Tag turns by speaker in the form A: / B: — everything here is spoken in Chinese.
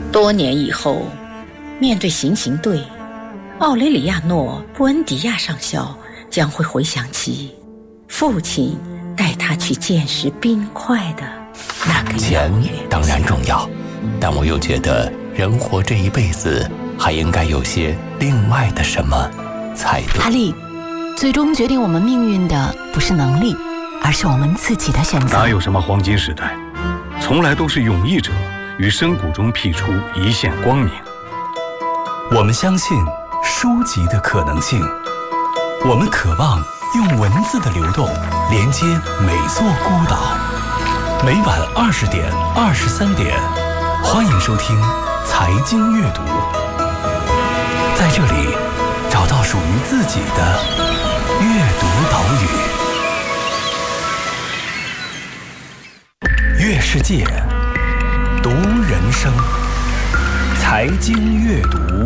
A: 多年以后，面对行刑队，奥雷里亚诺·布恩迪亚上校将会回想起父亲带他去见识冰块的那个
B: 钱当然重要，但我又觉得人活这一辈子还应该有些另外的什么才对。
C: 阿丽，最终决定我们命运的不是能力，而是我们自己的选择。
D: 哪有什么黄金时代，从来都是勇毅者于深谷中辟出一线光明。
E: 我们相信书籍的可能性，我们渴望用文字的流动连接每座孤岛。每晚20点、23点，欢迎收听财经阅读，在这里找到属于自己的阅读岛屿。阅世界，读人生，财经阅读。